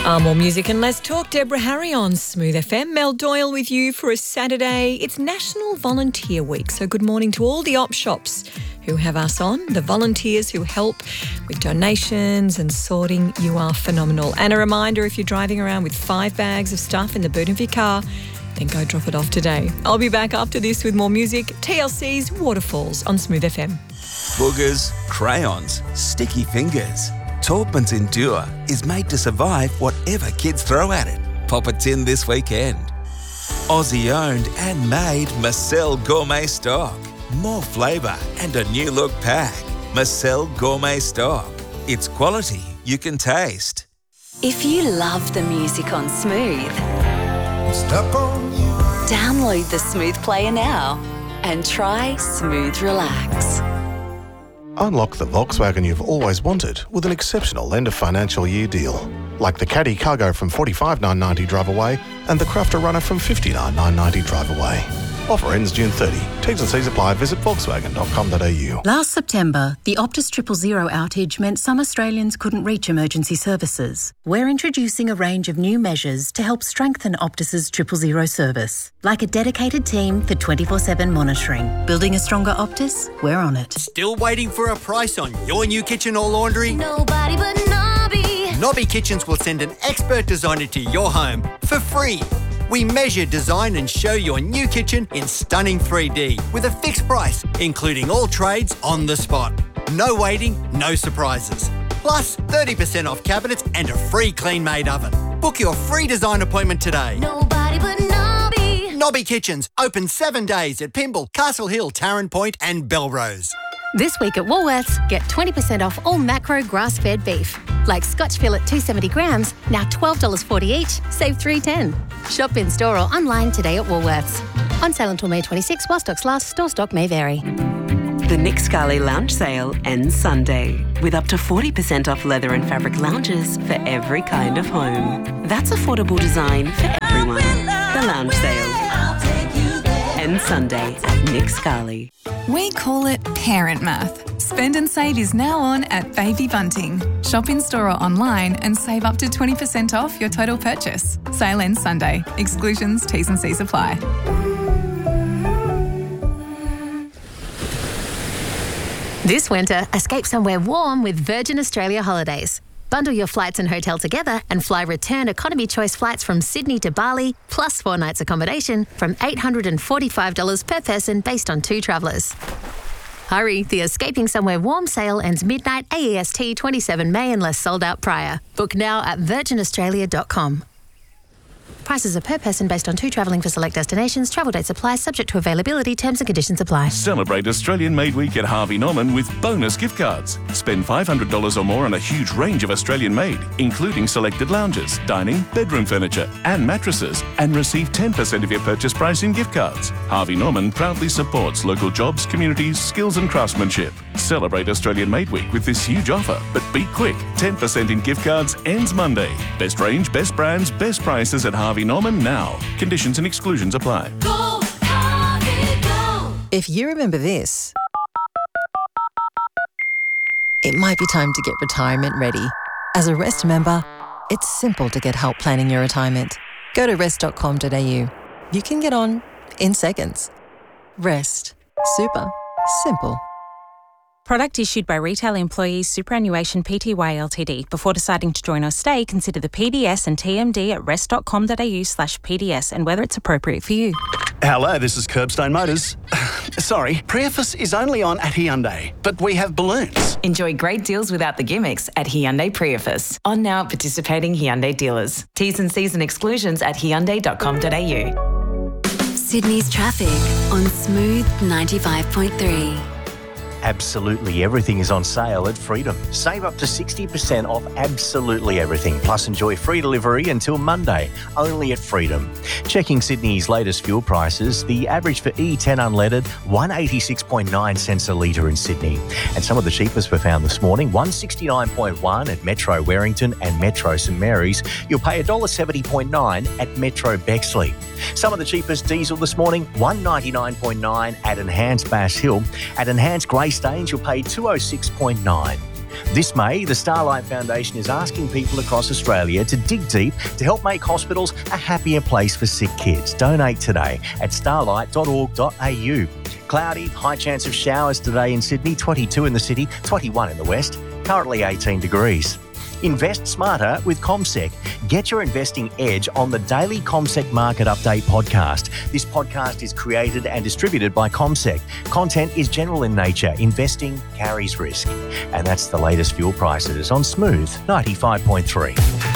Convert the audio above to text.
More music and less talk. Deborah Harry on Smooth FM. Mel Doyle with you for a Saturday. It's National Volunteer Week, so good morning to all the op shops who have us on, the volunteers who help with donations and sorting. You are phenomenal. And a reminder, if you're driving around with 5 bags of stuff in the boot of your car, then go drop it off today. I'll be back after this with more music. TLC's Waterfalls on Smooth FM. Boogers, crayons, sticky fingers. Taubman's Endure is made to survive whatever kids throw at it. Pop a tin this weekend. Aussie owned and made Marcel Gourmet Stock. More flavour and a new look pack. Marcel Gourmet Stock. It's quality you can taste. If you love the music on Smooth, download the Smooth Player now and try Smooth Relax. Unlock the Volkswagen you've always wanted with an exceptional end of financial year deal. Like the Caddy Cargo from $45,990 drive away and the Crafter Runner from $59,990 drive away. Offer ends June 30. T's and C's apply. Visit volkswagen.com.au. Last September, the Optus 000 outage meant some Australians couldn't reach emergency services. We're introducing a range of new measures to help strengthen Optus's 000 service, like a dedicated team for 24/7 monitoring. Building a stronger Optus? We're on it. Still waiting for a price on your new kitchen or laundry? Nobody but Nobby. Nobby Kitchens will send an expert designer to your home for free. We measure, design and show your new kitchen in stunning 3D with a fixed price, including all trades on the spot. No waiting, no surprises. Plus 30% off cabinets and a free clean-made oven. Book your free design appointment today. Nobody but Nobby. Nobby Kitchens, open 7 days at Pymble, Castle Hill, Tarrant Point and Belrose. This week at Woolworths, get 20% off all macro grass-fed beef. Like Scotch fillet 270 grams, now $12.40 each, save $3.10. Shop in store or online today at Woolworths. On sale until May 26, while stocks last, store stock may vary. The Nick Scali Lounge Sale ends Sunday with up to 40% off leather and fabric lounges for every kind of home. That's affordable design for everyone. The Lounge Sale ends Sunday at Nick Scali. We call it parent math. Spend and Save is now on at Baby Bunting. Shop in store or online and save up to 20% off your total purchase. Sale ends Sunday. Exclusions, T's and C's apply. This winter, escape somewhere warm with Virgin Australia Holidays. Bundle your flights and hotel together and fly return economy choice flights from Sydney to Bali, plus 4 nights accommodation from $845 per person based on 2 travellers. Hurry, the Escaping Somewhere Warm sale ends midnight AEST 27 May unless sold out prior. Book now at virginaustralia.com. Prices are per person based on 2 travelling for select destinations. Travel dates apply, subject to availability. Terms and conditions apply. Celebrate Australian Made Week at Harvey Norman with bonus gift cards. Spend $500 or more on a huge range of Australian made, including selected lounges, dining, bedroom furniture and mattresses, and receive 10% of your purchase price in gift cards. Harvey Norman proudly supports local jobs, communities, skills and craftsmanship. Celebrate Australian Made Week with this huge offer, but be quick. 10% in gift cards ends Monday. Best range, best brands, best prices at Harvey Norman now. Conditions and exclusions apply. Go, Harvey, go. If you remember this, it might be time to get retirement ready. As a Rest member, it's simple to get help planning your retirement. Go to rest.com.au. You can get on in seconds. Rest. Super simple. Product issued by Retail Employees Superannuation Pty Ltd. Before deciding to join or stay, consider the PDS and TMD at rest.com.au/PDS and whether it's appropriate for you. Hello, this is Curbstone Motors. Sorry, Prius is only on at Hyundai, but we have balloons. Enjoy great deals without the gimmicks at Hyundai Prius. On now at participating Hyundai dealers. T's and C's and exclusions at hyundai.com.au. Sydney's traffic on Smooth 95.3. Absolutely everything is on sale at Freedom. Save up to 60% off absolutely everything, plus enjoy free delivery until Monday, only at Freedom. Checking Sydney's latest fuel prices, the average for E10 unleaded, 186.9 cents a litre in Sydney. And some of the cheapest were found this morning, 169.1 at Metro Warrington and Metro St Mary's. You'll pay $1.70.9 at Metro Bexley. Some of the cheapest diesel this morning, $199.9 at Enhanced Bass Hill. At Enhanced Grey Stains, you'll pay $206.9. This May, the Starlight Foundation is asking people across Australia to dig deep to help make hospitals a happier place for sick kids. Donate today at starlight.org.au. Cloudy, high chance of showers today in Sydney, 22 in the city, 21 in the west, currently 18 degrees. Invest smarter with CommSec. Get your investing edge on the daily CommSec Market Update podcast. This podcast is created and distributed by CommSec. Content is general in nature. Investing carries risk. And that's the latest fuel prices on Smooth 95.3.